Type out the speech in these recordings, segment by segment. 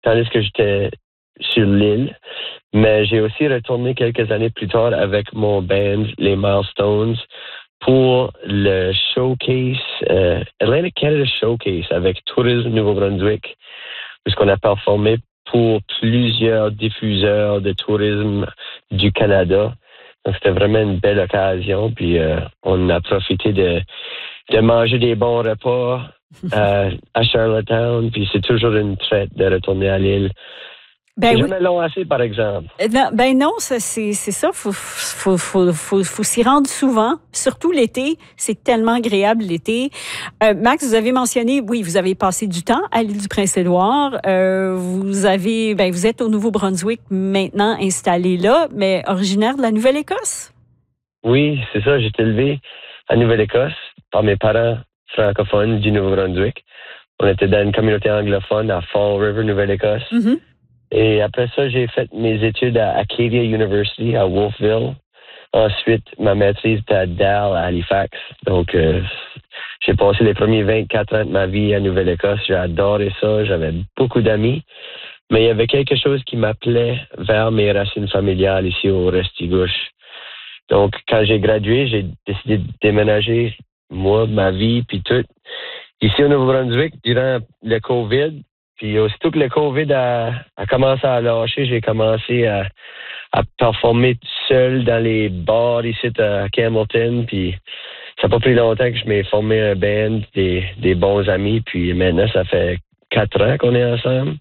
tandis que j'étais sur l'île. Mais j'ai aussi retourné quelques années plus tard avec mon band, les Milestones, pour le showcase, Atlantic Canada Showcase avec Tourisme Nouveau-Brunswick, puisqu'on a performé pour plusieurs diffuseurs de tourisme du Canada. Donc, c'était vraiment une belle occasion. Puis, on a profité de manger des bons repas à Charlottetown. Puis, c'est toujours une traite de retourner à l'île. Ben C'est oui. jamais long assez, par exemple. Non, c'est ça. Faut s'y rendre souvent, surtout l'été. C'est tellement agréable l'été. Max, vous avez mentionné, oui, vous avez passé du temps à l'île du Prince-Édouard. Vous êtes au Nouveau-Brunswick maintenant installé là, mais originaire de la Nouvelle-Écosse? Oui, c'est ça. J'ai été élevé à Nouvelle-Écosse par mes parents francophones du Nouveau-Brunswick. On était dans une communauté anglophone à Fall River, Nouvelle-Écosse. Mm-hmm. Et après ça, j'ai fait mes études à Acadia University à Wolfville. Ensuite, ma maîtrise était à Dal, à Halifax. Donc, j'ai passé les premiers 24 ans de ma vie à Nouvelle-Écosse. J'ai adoré ça. J'avais beaucoup d'amis. Mais il y avait quelque chose qui m'appelait vers mes racines familiales ici au Restigouche. Donc, quand j'ai gradué, j'ai décidé de déménager, moi, ma vie, puis tout, ici au Nouveau-Brunswick, durant le COVID. Puis aussitôt que le COVID a commencé à lâcher, j'ai commencé à performer tout seul dans les bars ici à Campbellton. Puis ça n'a pas pris longtemps que je m'ai formé un band, des bons amis. Puis maintenant, ça fait 4 ans qu'on est ensemble.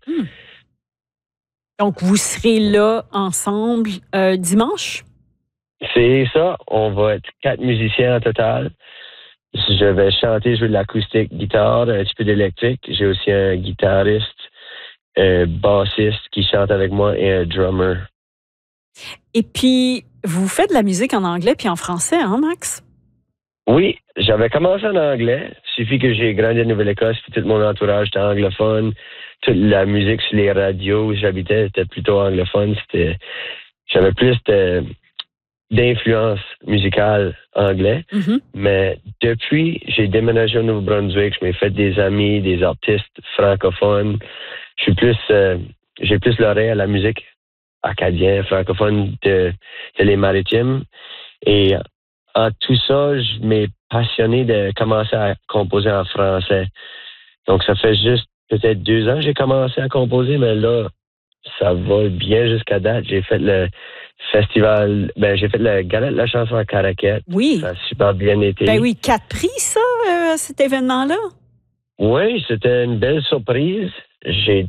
Donc, vous serez là ensemble dimanche? C'est ça. On va être 4 musiciens en total. Je vais chanter, jouer de l'acoustique, guitare, un petit peu d'électrique. J'ai aussi un guitariste, un bassiste qui chante avec moi et un drummer. Et puis, vous faites de la musique en anglais puis en français, hein, Max? Oui, j'avais commencé en anglais. Il suffit que j'ai grandi à Nouvelle-Écosse, puis tout mon entourage était anglophone. Toute la musique sur les radios où j'habitais était plutôt anglophone. J'avais plus d'influence musicale anglais. Mm-hmm. Mais depuis, j'ai déménagé au Nouveau-Brunswick, je m'ai fait des amis, des artistes francophones. J'ai plus l'oreille à la musique acadienne, francophone de les maritimes. Et en tout ça, je m'ai passionné de commencer à composer en français. Donc, ça fait juste peut-être 2 ans que j'ai commencé à composer, mais là, ça va bien jusqu'à date. J'ai fait le festival, j'ai fait le gala de la chanson à Caraquette. Oui. Ça a super bien été. Ben oui, 4 prix, ça, cet événement-là? Oui, c'était une belle surprise. J'ai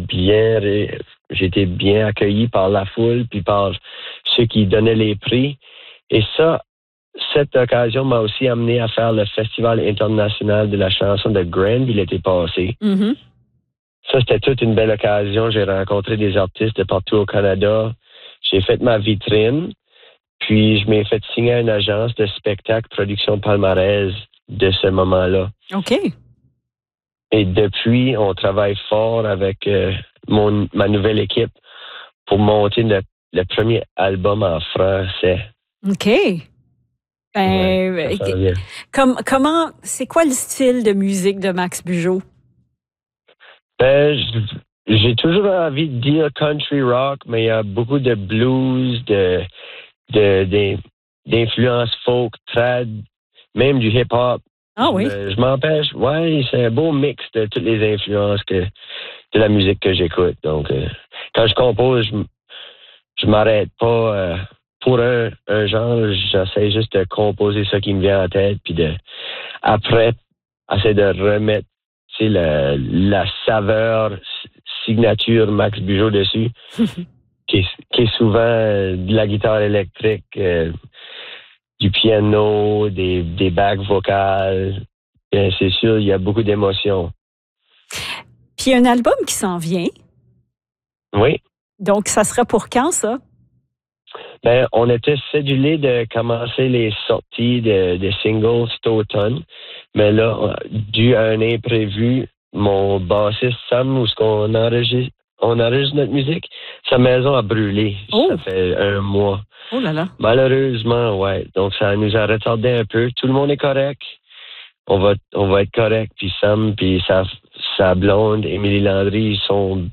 été bien accueilli par la foule puis par ceux qui donnaient les prix. Et ça, cette occasion m'a aussi amené à faire le Festival international de la chanson de Granby l'été passé. Mm-hmm. Ça, c'était toute une belle occasion. J'ai rencontré des artistes de partout au Canada. J'ai fait ma vitrine. Puis, je m'ai fait signer à une agence de spectacle Production Palmarès de ce moment-là. OK. Et depuis, on travaille fort avec ma nouvelle équipe pour monter le premier album en français. OK. Ben, Ouais, comment, c'est quoi le style de musique de Max Bugeaud? Ben, j'ai toujours envie de dire country rock, mais il y a beaucoup de blues, d'influences folk, trad, même du hip-hop. Ah oui? Je m'empêche. Ouais, c'est un beau mix de toutes les influences de la musique que j'écoute. Donc, quand je compose, je m'arrête pas pour un genre. J'essaie juste de composer ce qui me vient en tête, puis après, essayer de remettre la saveur signature Max Bugeaud dessus, qui est souvent de la guitare électrique, du piano, des bacs vocales. Bien, c'est sûr, il y a beaucoup d'émotions. Puis il y a un album qui s'en vient. Oui. Donc, ça sera pour quand, ça? Ben, on était cédulés de commencer les sorties de singles cet automne. Mais là, dû à un imprévu, mon bassiste Sam, où on enregistre notre musique, sa maison a brûlé. Oh. Ça fait 1 mois. Oh là là. Malheureusement, ouais. Donc, ça nous a retardé un peu. Tout le monde est correct. On va être correct. Puis Sam, puis sa blonde, Émilie Landry, ils sont